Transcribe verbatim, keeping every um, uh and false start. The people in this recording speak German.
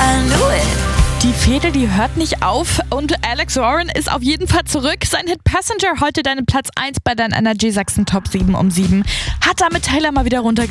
I knew it. Die Fehde, die hört nicht auf und Alex Warren ist auf jeden Fall zurück. Sein Hit Passenger heute deinen Platz eins bei deinen Energy Sachsen Top sieben um sieben. Hat damit Taylor mal wieder runter